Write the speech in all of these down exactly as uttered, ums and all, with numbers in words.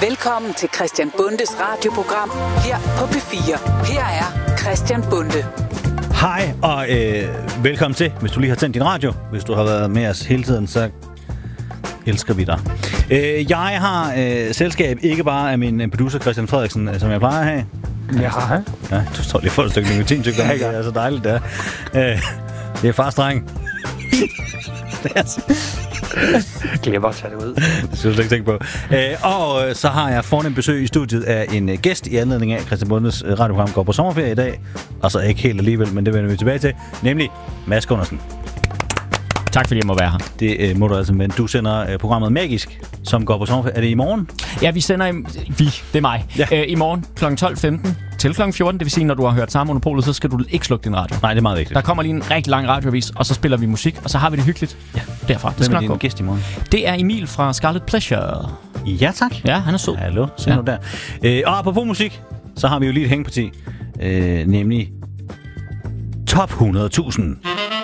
Velkommen til Christian Bundes radioprogram her på P fire. Her er Christian Bunde. Hej og øh, velkommen til. Hvis du lige har tændt din radio, hvis du har været med os hele tiden, så elsker vi dig. Øh, jeg har øh, selskab ikke bare af min producer Christian Frederiksen, som jeg plejer at have. Ja, hej. Ja, du står lige for et stykke nikotin, tykker jeg. Det er så dejligt, det er. Øh, det er fars dreng. Det er så... Jeg glemmer at tage det ud. Det skal du slet ikke tænke på. Øh, og øh, så har jeg fornemt besøg i studiet af en øh, gæst i anledning af Christian Bundes øh, radioprogram går på sommerferie i dag. Og så ikke helt alligevel, men det vender vi tilbage til. Nemlig Mads Gundersen. Tak fordi jeg må være her. Det øh, må du altså, men du sender øh, programmet Magisk, som går på sommerferie. Er det i morgen? Ja, vi sender i... Vi, det er mig. Ja. Øh, I morgen klokken tolv femten til klokken fjorten. Det vil sige, når du har hørt Sammen Monopolet, så skal du ikke slukke din radio. Nej, det er meget vigtigt. Der kommer lige en rigtig lang radioavis, og så spiller vi musik, og så har vi det hyggeligt. Ja, derfra. Det Hvem er skal nok din gå. gæst i morgen? Det er Emil fra Scarlet Pleasure. Ja, tak. Ja, han er sød. Hallo, se Ja. nu der. Øh, og apropos musik, så har vi jo lige et hængeparti. Øh, nemlig Top hundrede tusind.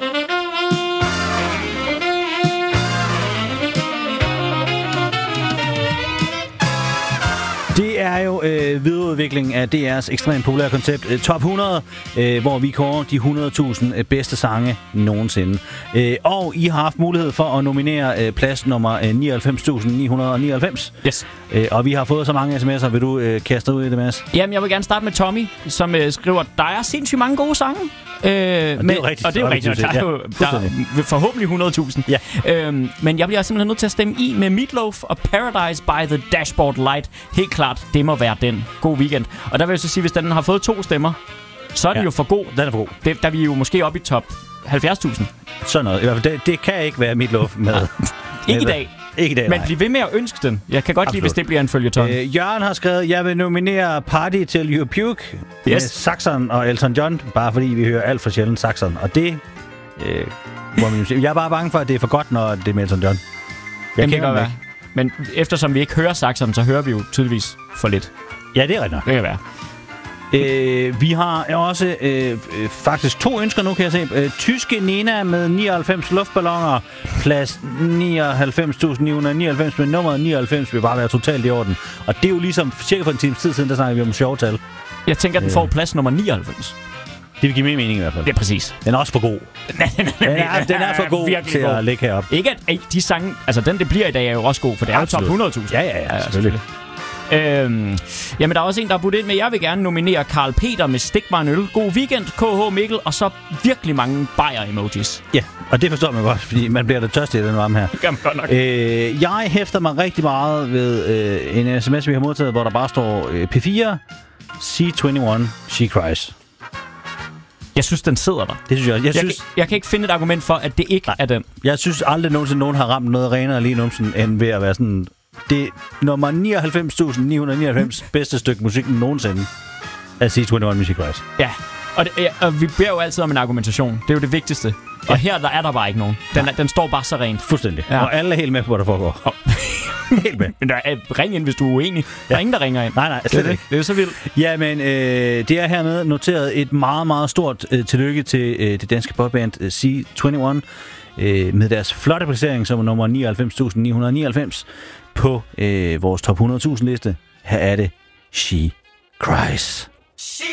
Det er jo øh, videreudvikling af D R's ekstremt populære koncept øh, Top hundrede, øh, hvor vi kårer de hundrede tusind øh, bedste sange nogensinde. Øh, og I har haft mulighed for at nominere øh, plads nummer øh, nioghalvfems tusind ni hundrede nioghalvfems. Yes. Øh, og vi har fået så mange sms'er. Vil du øh, kaste ud i det, Mads? Jamen, jeg vil gerne starte med Tommy, som øh, skriver, der er sindssygt mange gode sange. Øh, er men, jo rigtigt. Og det er jo rigtigt. Der er jo der er forhåbentlig hundrede tusind. Ja. Øhm, men jeg bliver simpelthen nødt til at stemme i med Meatloaf og Paradise by the Dashboard Light. Helt klart, det må være den. God weekend. Og der vil jeg så sige, hvis den har fået to stemmer, så er den Ja. jo for god. Den er for god. Det, der er vi jo måske oppe i top halvfjerds tusind. Sådan noget. I hvert fald, det, det kan ikke være Meatloaf med. Ikke i dag. Ikke i dag, Men nej. bliv ved med at ønske den. Jeg kan godt Absolut. lide, hvis det bliver en føljeton. Øh, Jørgen har skrevet, jeg vil nominere Party Till You Puke yes. med Saxon og Elton John, bare fordi vi hører alt for sjældent Saxon. Og det øh, må man jo sige. Jeg er bare bange for, at det er for godt, når det er med Elton John. Jeg Jamen, det kan ham være. ikke. Men eftersom vi ikke hører Saxon, så hører vi jo tydeligvis for lidt. Ja, det er rigtigt nok. Det kan være. Øh, vi har også øh, øh, faktisk to ønsker nu, kan jeg se. Øh, tyske Nena med nioghalvfems luftballoner, plads nioghalvfems tusind ni hundrede nioghalvfems, men nummeret nioghalvfems vil bare være totalt i orden. Og det er jo ligesom cirka for en times tid siden, der snakker vi om sjove tal. Jeg tænker, at den får plads nummer nioghalvfems. Det vil give mere mening i hvert fald. Det er præcis. Den er også for god. Den er, den er for god Virkelig til god. at ligge heroppe. Ikke at ej, de sange... Altså, den det bliver i dag er jo også god, for det er Absolut. jo top hundrede tusind. Ja, ja, ja, selvfølgelig. Øhm, jamen, der er også en, der har budt ind med, jeg vil gerne nominere Karl Peter med Stik mig en øl. God weekend, K H Mikkel, og så virkelig mange bajer-emojis. Ja, og det forstår man godt, fordi man bliver da tørstig i den varme her. Det kan man godt nok. Øh, jeg hæfter mig rigtig meget ved øh, en sms, vi har modtaget, hvor der bare står øh, P fire, C enogtyve, She Cries. Jeg synes, den sidder der. Det synes jeg også. Jeg, Jeg, synes, kan, jeg kan ikke finde et argument for, at det ikke Nej. er den. jeg synes aldrig nogensinde, nogen har ramt noget renere lige nogensinde, end ved at være sådan... Det er nummer nioghalvfems tusind ni hundrede nioghalvfems bedste stykke musik nogensinde af C enogtyve, She Cries. Ja, og, det, ja, og vi beder jo altid om en argumentation. Det er jo det vigtigste. Ja. Og her der er der bare ikke nogen. Den, er, den står bare så rent. Fuldstændig. Ja. Ja. Og alle er helt med på, hvad der foregår. Oh. Helt med. Men der er, ring ind, hvis du er uenig. Der er ingen, der ringer ind. Nej, nej, det, slet er det. ikke. Det er jo så vildt. Ja, men øh, det er hermed noteret et meget, meget stort øh, tillykke til øh, det danske popband øh, C enogtyve øh, med deres flotte placering som nummer nioghalvfems tusind ni hundrede nioghalvfems på øh, vores top hundrede tusind liste. Her er det She Cries.